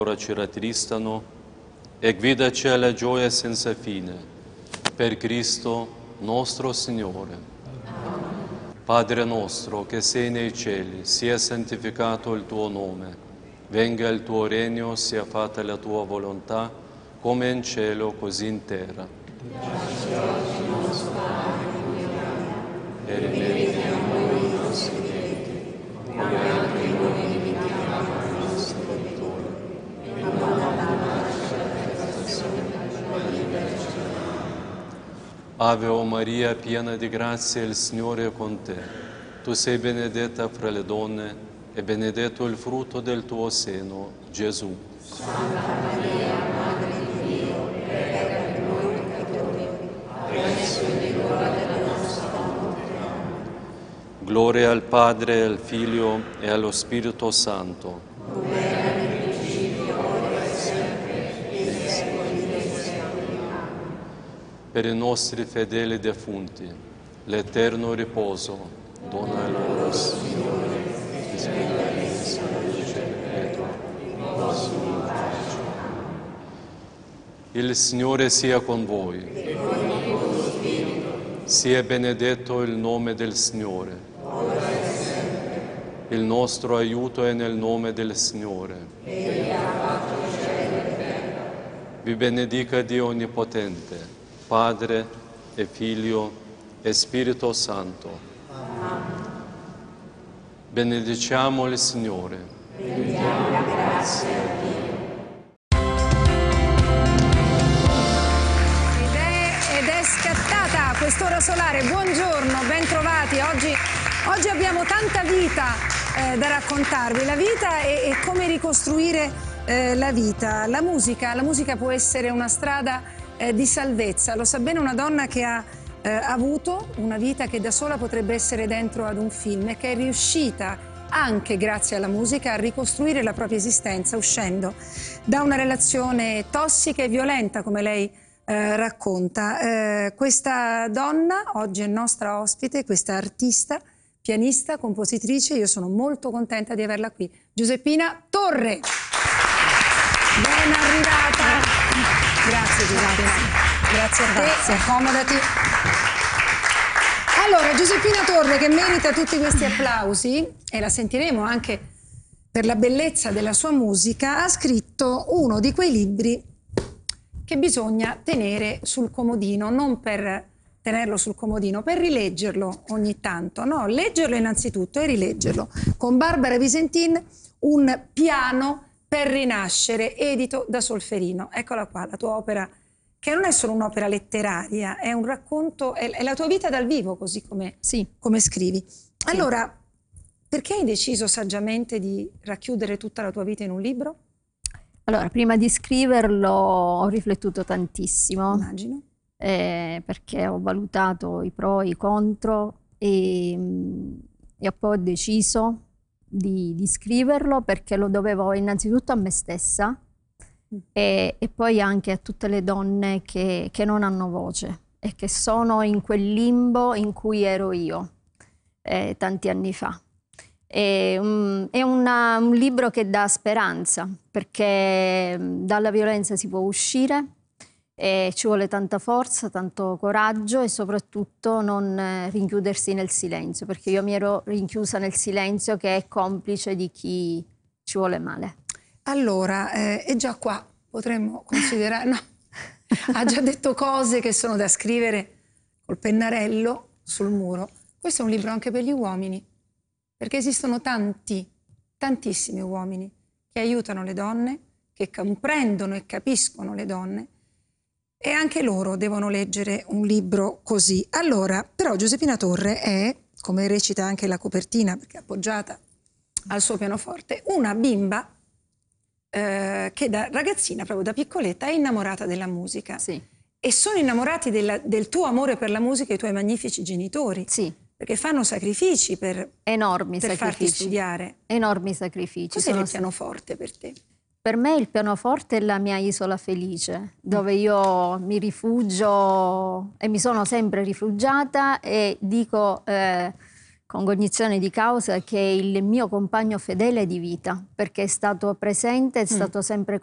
ora ci rattristano, e guidaci alla gioia senza fine, per Cristo nostro Signore. Padre nostro che sei nei cieli, sia santificato il tuo nome, venga il tuo regno, sia fatta la tua volontà, come in cielo così in terra. Dacci oggi il nostro pane quotidiano, e rimetti a noi i nostri debiti, come anche noi rimediamo ai nostri debitori, e non lasciare la tentazione, ma liberaci dal male. Ave o Maria, piena di grazia, il Signore è con te. Tu sei benedetta fra le donne, e benedetto il frutto del tuo seno, Gesù. Santa Maria, Madre di Dio, prega per noi peccatori, adesso è l'ora della nostra morte. Gloria al Padre, al Figlio e allo Spirito Santo. Come era nel principio, ora e sempre, e nei secoli dei secoli. Per i nostri fedeli defunti, l'eterno riposo, dona loro, Signore, e sveglia la luce perpetua, in prossimo pace. Il Signore sia con voi. E con il tuo spirito. Sia benedetto il nome del Signore. Ora e sempre. Il nostro aiuto è nel nome del Signore. Egli ha fatto cielo e terra. Vi benedica Dio Onnipotente, Padre e Figlio e Spirito Santo. Amen. Benediciamo il Signore. Rendiamo grazie a Dio. Ed è scattata quest'ora solare. Buongiorno, ben trovati. Oggi abbiamo tanta vita da raccontarvi. La vita e come ricostruire la vita. La musica può essere una strada di salvezza. Lo sa bene una donna che ha avuto una vita che da sola potrebbe essere dentro ad un film e che è riuscita anche grazie alla musica a ricostruire la propria esistenza uscendo da una relazione tossica e violenta, come lei racconta. Questa donna oggi è nostra ospite, questa artista, pianista, compositrice. Io sono molto contenta di averla qui, Giuseppina Torre. Ben arrivata. Grazie Giuseppina. Grazie a te, accomodati. Allora, Giuseppina Torre, che merita tutti questi applausi, e la sentiremo anche per la bellezza della sua musica, ha scritto uno di quei libri che bisogna tenere sul comodino, non per tenerlo sul comodino, per rileggerlo ogni tanto, no, leggerlo innanzitutto e rileggerlo. Con Barbara Visentin, Un piano per rinascere, edito da Solferino. Eccola qua, la tua opera, che non è solo un'opera letteraria, è un racconto, è la tua vita dal vivo, così come, sì, come scrivi. Allora, perché hai deciso saggiamente di racchiudere tutta la tua vita in un libro? Allora, prima di scriverlo ho riflettuto tantissimo. Immagino. Perché ho valutato i pro e i contro e poi ho deciso di scriverlo perché lo dovevo innanzitutto a me stessa e poi anche a tutte le donne che non hanno voce e che sono in quel limbo in cui ero io tanti anni fa. È un libro che dà speranza, perché dalla violenza si può uscire, ci vuole tanta forza, tanto coraggio e soprattutto non rinchiudersi nel silenzio, perché io mi ero rinchiusa nel silenzio che è complice di chi ci vuole male. Allora, è già qua, potremmo considerare, no, ha già detto cose che sono da scrivere col pennarello sul muro. Questo è un libro anche per gli uomini, perché esistono tantissimi uomini che aiutano le donne, che comprendono e capiscono le donne, e anche loro devono leggere un libro così. Allora, però Giuseppina Torre è, come recita anche la copertina, perché è appoggiata al suo pianoforte, una bimba che da ragazzina, proprio da piccoletta, è innamorata della musica. Sì. E sono innamorati del tuo amore per la musica i tuoi magnifici genitori. Sì. Perché fanno sacrifici per farti studiare. Enormi sacrifici. Cos'è il pianoforte per te? Per me il pianoforte è la mia isola felice, dove io mi rifugio e mi sono sempre rifugiata e dico con cognizione di causa che è il mio compagno fedele di vita, perché è stato presente, è stato sempre